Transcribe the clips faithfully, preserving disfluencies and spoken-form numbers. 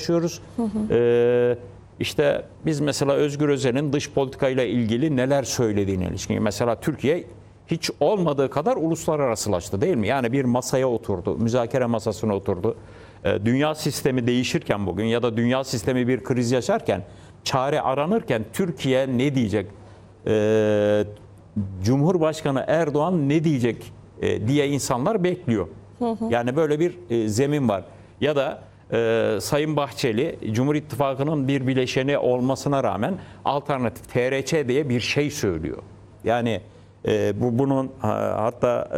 yaşıyoruz. Hı hı. Ee, işte biz mesela Özgür Özel'in dış politikayla ilgili neler söylediğine ilişkin. Mesela Türkiye hiç olmadığı kadar uluslararasılaştı değil mi? Yani bir masaya oturdu, müzakere masasına oturdu. Ee, dünya sistemi değişirken bugün ya da dünya sistemi bir kriz yaşarken, çare aranırken Türkiye ne diyecek? Ee, Cumhurbaşkanı Erdoğan ne diyecek e, diye insanlar bekliyor. Hı hı. Yani böyle bir e, zemin var. Ya da e, Sayın Bahçeli, Cumhur İttifakı'nın bir bileşeni olmasına rağmen alternatif T R Ç diye bir şey söylüyor. Yani e, bu bunun hatta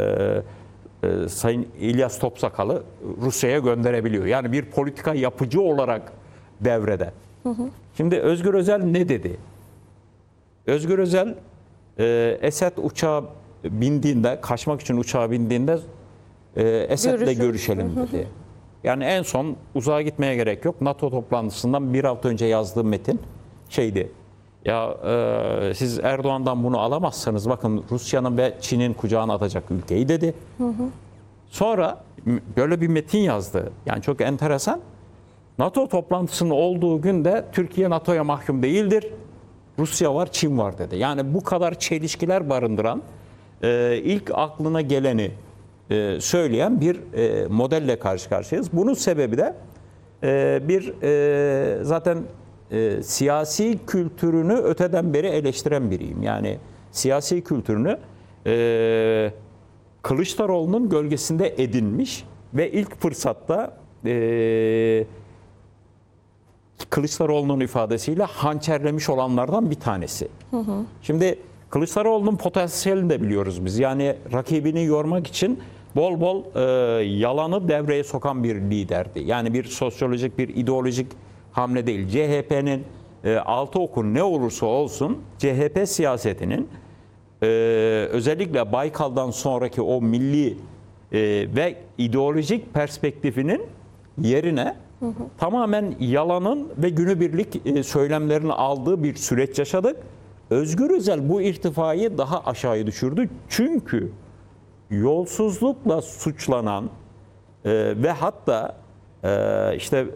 e, e, Sayın İlyas Topsakal'ı Rusya'ya gönderebiliyor. Yani bir politika yapıcı olarak devrede. Hı hı. Şimdi Özgür Özel ne dedi? Özgür Özel e, Esed uçağa bindiğinde, kaçmak için uçağa bindiğinde e, Esed'le Görüşüm. görüşelim dedi. Yani en son uzağa gitmeye gerek yok. NATO toplantısından bir hafta önce yazdığım metin şeydi. Ya e, siz Erdoğan'dan bunu alamazsanız bakın Rusya'nın ve Çin'in kucağına atacak ülkeyi dedi. Hı hı. Sonra böyle bir metin yazdı. Yani çok enteresan. NATO toplantısının olduğu günde Türkiye NATO'ya mahkum değildir. Rusya var, Çin var dedi. Yani bu kadar çelişkiler barındıran, e, ilk aklına geleni e, söyleyen bir e, modelle karşı karşıyayız. Bunun sebebi de e, bir e, zaten e, siyasi kültürünü öteden beri eleştiren biriyim. Yani siyasi kültürünü e, Kılıçdaroğlu'nun gölgesinde edinmiş ve ilk fırsatta e, Kılıçdaroğlu'nun ifadesiyle hançerlemiş olanlardan bir tanesi. Hı hı. Şimdi Kılıçdaroğlu'nun potansiyelini de biliyoruz biz. Yani rakibini yormak için bol bol e, yalanı devreye sokan bir liderdi. Yani bir sosyolojik, bir ideolojik hamle değil. C H P'nin e, altı oku ne olursa olsun C H P siyasetinin e, özellikle Baykal'dan sonraki o milli e, ve ideolojik perspektifinin yerine Hı hı. tamamen yalanın ve günübirlik e, söylemlerini aldığı bir süreç yaşadık. Özgür Özel bu irtifayı daha aşağıya düşürdü. Çünkü yolsuzlukla suçlanan e, ve hatta e, işte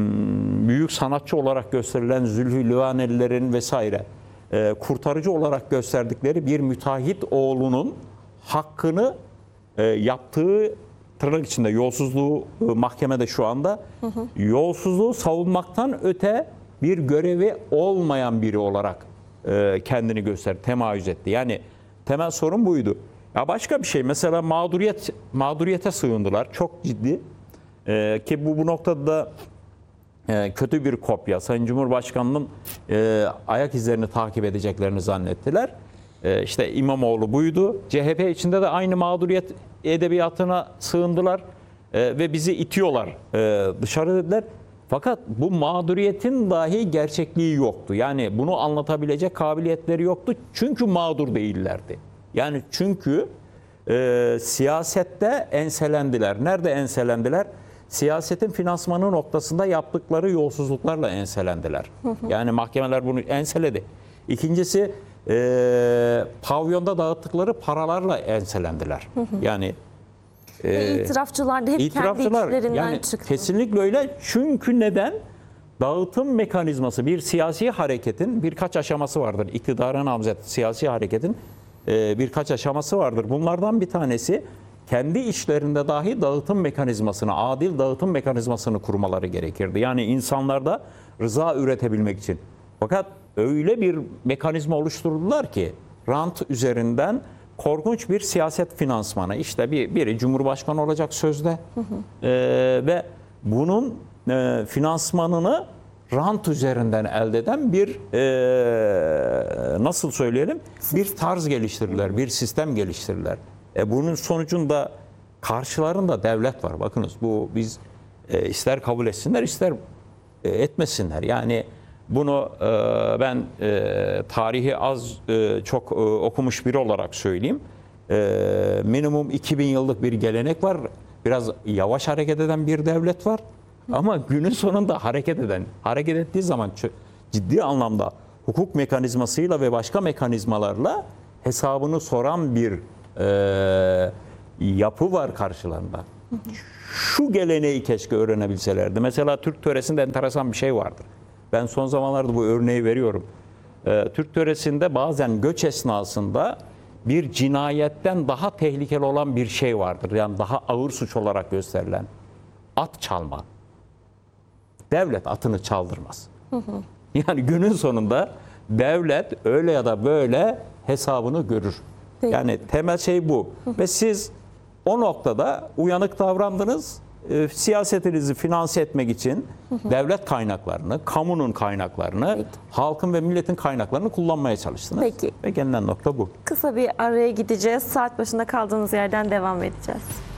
büyük sanatçı olarak gösterilen Zülfü Livanelilerin vesaire e, kurtarıcı olarak gösterdikleri bir müteahhit oğlunun hakkını e, yaptığı tırnak içinde yolsuzluğu mahkemede şu anda hı hı. yolsuzluğu savunmaktan öte bir görevi olmayan biri olarak e, kendini gösterdi, temayüz etti. Yani temel sorun buydu. Ya başka bir şey mesela mağduriyet mağduriyete sığındılar çok ciddi e, ki bu bu noktada da e, kötü bir kopya. Sayın Cumhurbaşkanı'nın e, ayak izlerini takip edeceklerini zannettiler. E, işte İmamoğlu buydu. C H P içinde de aynı mağduriyet edebiyatına sığındılar e, ve bizi itiyorlar e, dışarı dediler. Fakat bu mağduriyetin dahi gerçekliği yoktu. Yani bunu anlatabilecek kabiliyetleri yoktu. Çünkü mağdur değillerdi. Yani çünkü e, siyasette enselendiler. Nerede enselendiler? Siyasetin finansmanı noktasında yaptıkları yolsuzluklarla enselendiler. Yani mahkemeler bunu enseledi. İkincisi e, pavyonda dağıttıkları paralarla enselendiler. Yani e, itirafçılar da hep itirafçılar, kendi içlerinden yani çıktı. Kesinlikle öyle. Çünkü neden? Dağıtım mekanizması bir siyasi hareketin birkaç aşaması vardır. İktidara namzet siyasi hareketin e, birkaç aşaması vardır. Bunlardan bir tanesi kendi işlerinde dahi dağıtım mekanizmasını, adil dağıtım mekanizmasını kurmaları gerekirdi. Yani insanlarda rıza üretebilmek için. Fakat öyle bir mekanizma oluşturdular ki rant üzerinden korkunç bir siyaset finansmanı. İşte bir, biri Cumhurbaşkanı olacak sözde hı hı. Ee, ve bunun e, finansmanını rant üzerinden elde eden bir e, nasıl söyleyelim bir tarz geliştirdiler, bir sistem geliştirdiler. E, bunun sonucunda karşılarında devlet var. Bakınız bu biz e, ister kabul etsinler ister e, etmesinler. Yani bunu e, ben e, tarihi az e, çok e, okumuş biri olarak söyleyeyim. E, minimum iki bin yıllık bir gelenek var. Biraz yavaş hareket eden bir devlet var. Ama günün sonunda hareket eden, hareket ettiği zaman ciddi anlamda hukuk mekanizmasıyla ve başka mekanizmalarla hesabını soran bir e, yapı var karşılarında. Şu geleneği keşke öğrenebilselerdi. Mesela Türk töresinde enteresan bir şey vardır. Ben son zamanlarda bu örneği veriyorum. Ee, Türk töresinde bazen göç esnasında bir cinayetten daha tehlikeli olan bir şey vardır. Yani daha ağır suç olarak gösterilen at çalma. Devlet atını çaldırmaz. Hı hı. Yani günün sonunda devlet öyle ya da böyle hesabını görür. Peki. Yani temel şey bu. Hı hı. Ve siz o noktada uyanık davrandınız. E, siyasetinizi finanse etmek için hı hı. devlet kaynaklarını, kamunun kaynaklarını, Peki. halkın ve milletin kaynaklarını kullanmaya çalıştınız. Peki. Ve gelinen nokta bu. Kısa bir araya gideceğiz. Saat başında kaldığımız yerden devam edeceğiz.